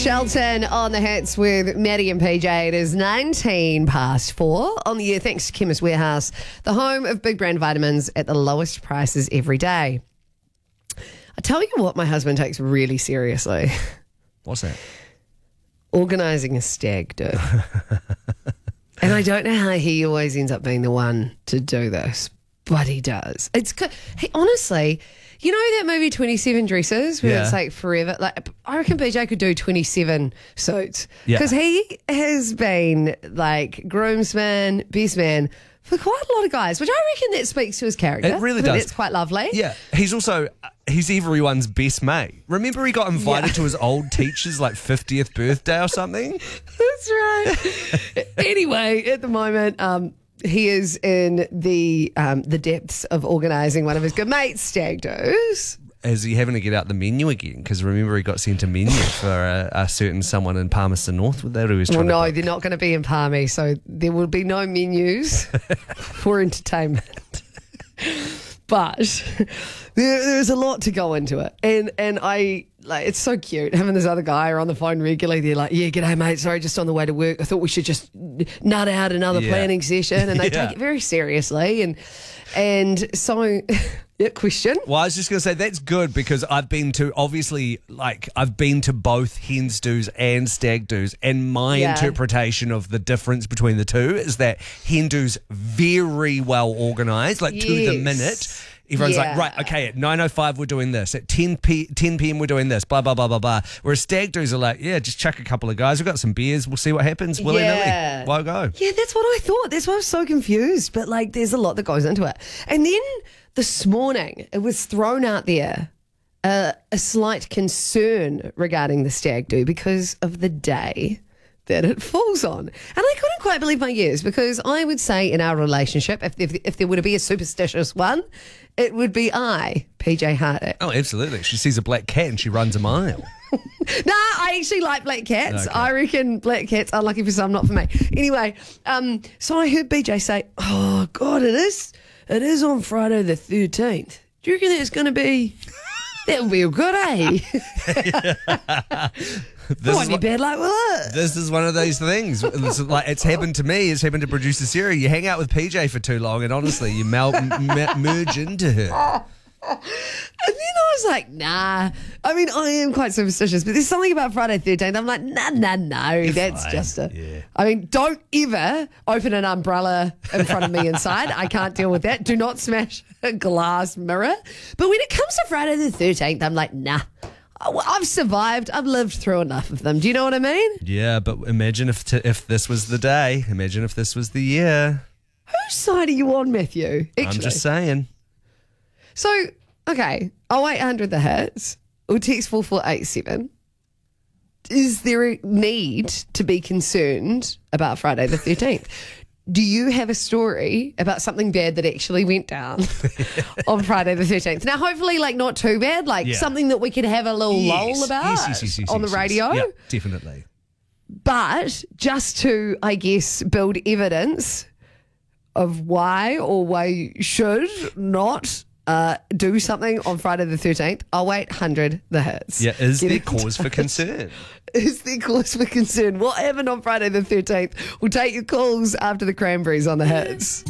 Shelton on the hits with Maddie and PJ. It is 19 past 4 on the year. Thanks to Chemist Warehouse, the home of big brand vitamins at the lowest prices every day. I tell you what my husband takes really seriously. What's that? Organising a stag do. And I don't know how he always ends up being the one to do this, but he does. He honestly, you know that movie 27 Dresses where it's like forever? Like I reckon BJ could do 27 suits because he has been like groomsman, best man for quite a lot of guys, which I reckon that speaks to his character. It really does. It's quite lovely. Yeah. He's everyone's best mate. Remember he got invited to his old teacher's like 50th birthday or something? That's right. Anyway, at the moment, he is in the depths of organising one of his good mates' stag do's. Is he having to get out the menu again? Because remember he got sent a menu for a certain someone in Palmerston North with that who was trying to book. They're not going to be in Palmy, so there will be no menus for entertainment. But there's a lot to go into it. And I like it's so cute having this other guy on the phone regularly. They're like, yeah, g'day mate, sorry, just on the way to work. I thought we should just nut out another planning session. And they take it very seriously. And so question. Well, I was just going to say that's good because I've been to both hen stews and stag do's, and my interpretation of the difference between the two is that hen do's very well organised, like to the minute. Everyone's like, right, okay, at 9:05 we're doing this, at 10 p.m. we're doing this, blah, blah, blah, blah, blah. Whereas stag do's are like, yeah, just chuck a couple of guys, we've got some beers, we'll see what happens, willy-nilly. Why go? Yeah, that's what I thought. That's why I was so confused. But like, there's a lot that goes into it. And then this morning, it was thrown out there, a slight concern regarding the stag do because of the day that it falls on. And I couldn't quite believe my ears because I would say in our relationship, if there were to be a superstitious one, it would be PJ Hardwick. Oh, absolutely. She sees a black cat and she runs a mile. Nah, I actually like black cats. Okay. I reckon black cats are lucky for some, not for me. Anyway, so I heard BJ say, oh, God, it is on Friday the 13th. Do you reckon it's going to be... That would be a good, bad luck with it. This is one of those things. It's happened to me. It's happened to producer Sarah. You hang out with PJ for too long, and honestly, you merge into her. And then I was like, nah. I mean, I am quite superstitious, but there's something about Friday 13th. I'm like, no. That's fine. Just a... Yeah. I mean, don't ever open an umbrella in front of me inside. I can't deal with that. Do not smash a glass mirror. But when it comes to Friday the 13th, I'm like, nah. I've survived. I've lived through enough of them. Do you know what I mean? Yeah, but imagine if this was the day. Imagine if this was the year. Whose side are you on, Matthew? Actually. I'm just saying. So, okay, 0800 the hits or text 4487. Is there a need to be concerned about Friday the 13th? Do you have a story about something bad that actually went down on Friday the 13th? Now, hopefully, like, not too bad, like something that we could have a little lull about on the radio. Yeah, definitely. But just to, I guess, build evidence of why you should not do something on Friday the 13th, 0800 the hits. Yeah, is there cause for concern? Is there cause for concern? What happened on Friday the 13th? We'll take your calls after the Cranberries on the hits.